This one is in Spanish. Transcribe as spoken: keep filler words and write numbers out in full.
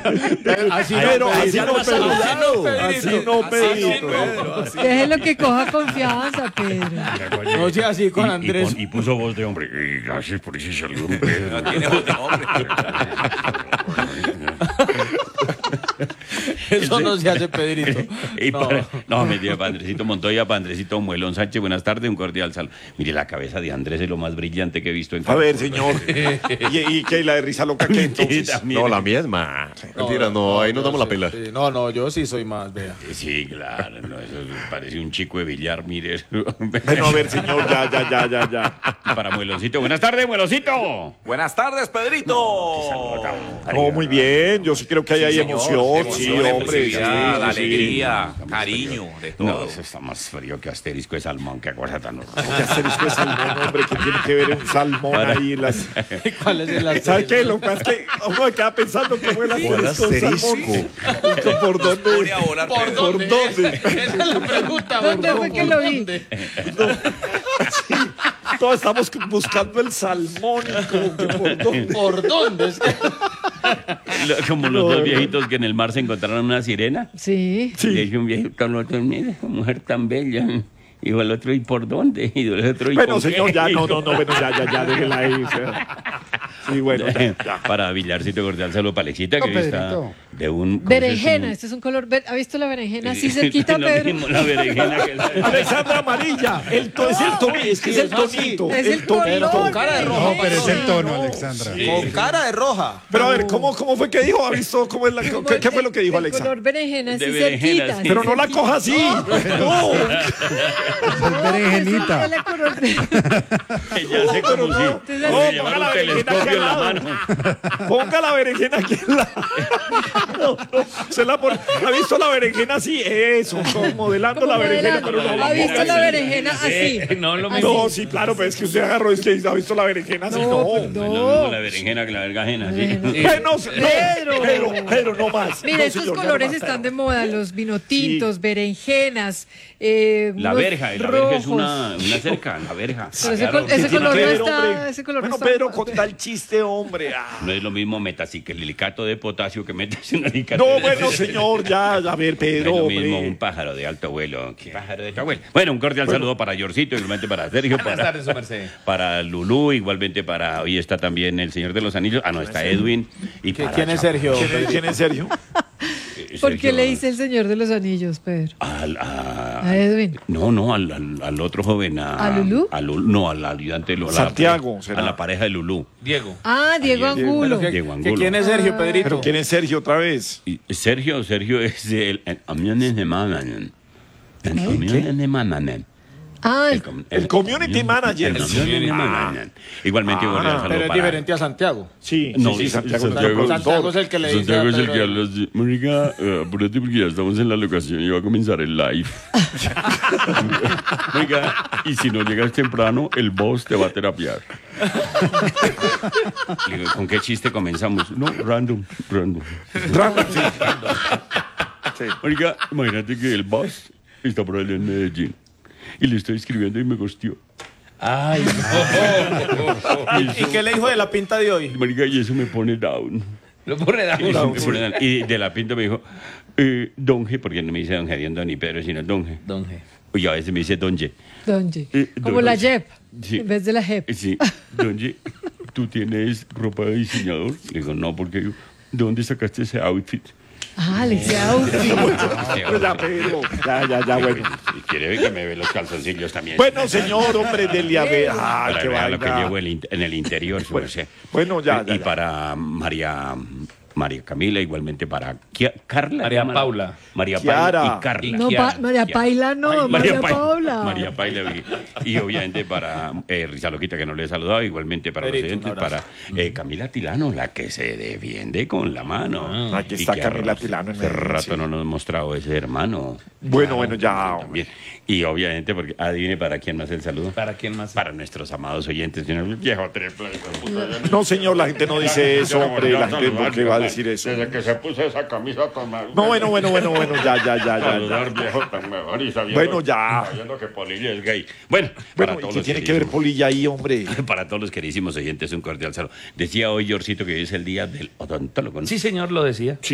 Así Pero no, así Pedrito. no, Pedrito. Así no, Pedrito. Déjelo que coja confianza, Pedro. No sea así con Y- y Andrés. pon- Y, puso voz de hombre. Y gracias por ese saludo, Pedro. No tiene voz de hombre. Eso no se hace, Pedrito. Y No. para- no, mentira, para Andresito Montoya, para Andresito Muelón Sánchez, buenas tardes, un cordial saludo. Mire, la cabeza de Andrés es lo más brillante que he visto en A ver, señor. ¿Y, y qué? ¿Y la de risa loca qué entonces? Sí, también. No, la mía es más. Mentira, no, ahí nos yo damos la sí, pela. sí. No, no, yo sí soy más, vea. Sí, claro, no, eso parece un chico de billar, mire. Bueno, a ver, señor, ya, ya, ya, ya, ya. Para Mueloncito, buenas tardes, Mueloncito. Buenas tardes, Pedrito. No, muy bien. Yo sí creo que ahí hay Señor, emoción. Sí, emoción, hombre. Sí, efusividad, sí. alegría, cariño, de No, todo. eso está más frío que asterisco de salmón, qué cosa tan horrorosa. ¿Qué hacer esto de salmón, hombre? ¿Qué tiene que ver un salmón Para- ahí? en Las... ¿Cuál es el ¿Sabes qué? Lo que pasa es que uno queda pensando cómo el asterisco de salmón. ¿Por dónde? Pone a volar, ¿Por Pedro. dónde? dónde? Esa es la pregunta. ¿Dónde ¿por fue que lo vi? dónde? Todos estamos buscando el salmón. Como que ¿por dónde? ¿Por dónde? Es que- Lo- Como los dos viejitos que en el mar se encontraron una sirena. Sí. Le dice un viejito al otro, mire, esa mujer tan bella. Y dijo el otro, ¿y por dónde? Y el otro, ¿y Bueno, con señor, qué? ya, no, no, no, bueno, ya, ya, ya, déjela ahí. o sea. Sí, bueno, ya, ya. Para Villarcito cordial saludo para Alexita, que No, hoy está Pedrito. de un... ¿cómo se Berenjena, llama? este es un color ver- ¿Ha visto la berenjena así cerquita, Lo Pedro? mismo, la berenjena que la- Alexandra Amarilla, el to, es el tonito, es que es el tonito. Es el color. con cara de rojo. No, pero es el tono, No. Alexandra. Con cara de roja. Pero a ver, ¿cómo, cómo fue que dijo? ¿Ha visto cómo es la, Como qué, qué el- fue lo que dijo el Alexa? color berenjena así De berenjena, cerquita. sí. Pero no la coja así. No. Es berenjenita. Es el color de- Ya sé como si Entonces, como no, si llevara ponga la un berenjena telescopio aquí en la al mano. lado. Ponga la berenjena aquí en la... No, no, se la pone... ¿Ha visto la berenjena así? Eso, como modelando como la berenjena, modelando. pero no ¿Ha la visto ponga la así. berenjena así? Sí, no, lo Así. mismo. No, sí, claro, pero es que usted agarró, es que ha visto la berenjena así, No, no. pues, No es lo no. mismo la berenjena que la verga ajena, ¿sí? Bueno, no, Pedro. pero, pero no más. Mira, No, estos señor, ya colores no más. están de moda, los vinotintos, berenjenas, eh, La unos verja, la verja es rojos. una, una cerca, la verja. Pero ese, Claro. col- ese ¿Qué tiene color que no ver, está, hombre? ese color Bueno, no está. Pedro, con tal chiste, hombre. ah. No es lo mismo metaciclilicato de potasio que metaciclilicato No, de... bueno, señor, ya, a ver, No Pedro, es lo mismo hombre. un pájaro de alto vuelo que pájaro de alto vuelo. Bueno, un cordial saludo para Yorcito, igualmente para Sergio, Buenas para, tardes, su merced. para Lulú, igualmente para... Hoy está también el Señor de los Anillos. Ah, no, está Edwin. Y ¿Qué- para ¿Quién es Chapo. Sergio? ¿Quién es, quién es Sergio? Eh, ¿Por qué Sergio- le dice el Señor de los Anillos, Pedro? Al, a, A Edwin. No, no, al, al, al otro joven. ¿A, ¿A Lulú? a Lulú, no, al ayudante de Lulú. a la Santiago, pareja- será. A la pareja de Lulú. Diego. Ah, Diego Diego. Angulo. ¿Qué- Diego qué- Angulo. ¿Quién es Sergio, Pedrito? ¿Pero quién es Sergio otra vez? Y Sergio, Sergio es el... el Amiones de Mananen. El Amiones de Mananen. Ah, el- com- El community manager. El community manager. Igualmente, Ah, un cordial saludo Pero es para- diferente a Santiago. Sí, No, sí, sí, sí, Santiago. Santiago- Santiago es el que le dice Santiago a es el Pedro que de- habla así. Mónica, eh, apúrate porque ya estamos en la locación y va a comenzar el live. Mónica, y si no llegas temprano, el boss te va a terapiar. Le digo, ¿con qué chiste comenzamos? No, random, random. Random, sí. Sí. Mónica, imagínate que el boss está por allá en Medellín y le estoy escribiendo y me gosteó. Ay, ¿Y, y qué le dijo de la pinta de hoy? Mónica, y eso me pone down. Lo pone Y, eso me pone down. Y de la pinta me dijo, eh, Donge, porque no me dice Don Gerión, Don ni Pedro, sino Donge. Don G. Y a veces me dice Donge. Donde. Eh, Como don- la Jep, Sí. en vez de la Jep. Eh, Sí, Donge, ¿tú tienes ropa de diseñador? Le digo, no, porque yo, ¿de dónde sacaste ese outfit? Ah, le dice outfit. Pues ya, Pedro. Ya, ya, ya, bueno. Si quiere ver que me ve los calzoncillos también. Bueno, señor, hombre, dele a ver. Ay, para qué que vea lo que vaina. llevo el in- en el interior, su merced. Bueno, ya, Eh, ya, Y ya. para María... María Camila, igualmente para Kia- Carla. María ¿cómo? Paula. María Kiara. Paula y Carla. No, Kiara. pa- María Paila no, Ay, María, Pa- Paula. María Paila. Y, y obviamente para eh, Risa Loquita, que no le he saludado, igualmente para Pedrito, los un oyentes, para abrazo. eh, Camila Tilano, la que se defiende con la mano. Aquí Y está que Camila hace Tilano en Hace Medellín, rato sí. no nos ha mostrado ese hermano. Bueno, bueno, ya. También. Y obviamente, porque adivine para quién más el saludo. ¿Para quién más? Para nuestros amados oyentes. señor Viejo triple. hijo de puta, ya No, señor, la gente no dice eso, hombre. La gente saludar, no que va a ya, decir eso. Desde que se puso esa camisa tan mal. No, bueno, bueno, bueno, bueno, ya, ya, ya, ya. Saludar, ya. viejo, tan mejor y sabiendo, Bueno, ya. sabiendo que Polilla es gay. Bueno, para Bueno, ¿y todos qué los tiene que ver queridísimos- Polilla ahí, hombre? Para todos los queridísimos oyentes, un cordial saludo. Decía hoy, Yorcito, que hoy es el día del odontólogo, ¿no? Sí, señor, lo decía.